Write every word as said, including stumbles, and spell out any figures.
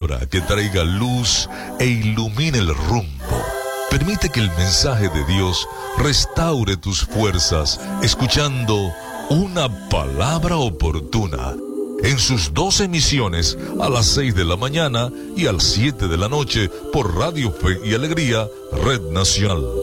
palabra que traiga luz e ilumine el rumbo. Permite que el mensaje de Dios restaure tus fuerzas, escuchando Una Palabra Oportuna, en sus dos emisiones, a las seis de la mañana y a las siete de la noche, por Radio Fe y Alegría, Red Nacional.